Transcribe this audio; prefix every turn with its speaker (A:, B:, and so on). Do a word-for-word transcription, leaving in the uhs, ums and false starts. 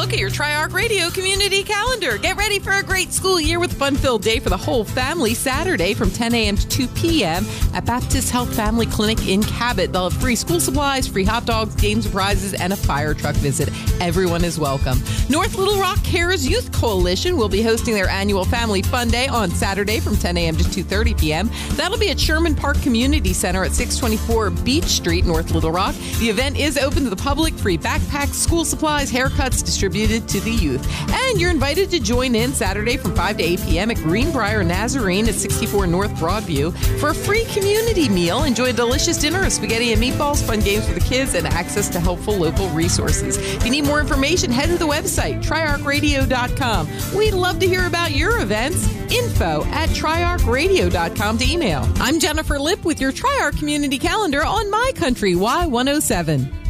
A: look at your Tri-Arc Radio community calendar. Get ready for a great school year with a fun-filled day for the whole family. Saturday from ten a.m. to two p.m. at Baptist Health Family Clinic in Cabot. They'll have free school supplies, free hot dogs, games, prizes, and a fire truck visit. Everyone is welcome. North Little Rock Cares Youth Coalition will be hosting their annual Family Fun Day on Saturday from ten a.m. to two thirty p.m. That'll be at Sherman Park Community Center at six twenty-four Beach Street, North Little Rock. The event is open to the public. Free backpacks, school supplies, haircuts distributed to the youth. And you're invited to join in Saturday from five to eight p.m. at Greenbrier Nazarene at sixty-four North Broadview for a free community meal. Enjoy a delicious dinner of spaghetti and meatballs, fun games for the kids, and access to helpful local resources. If you need more information, head to the website, tri arc radio dot com. We'd love to hear about your events. Info at tri arc radio dot com to email. I'm Jennifer Lipp with your Tri-Arc Community Calendar on My Country Y one oh seven.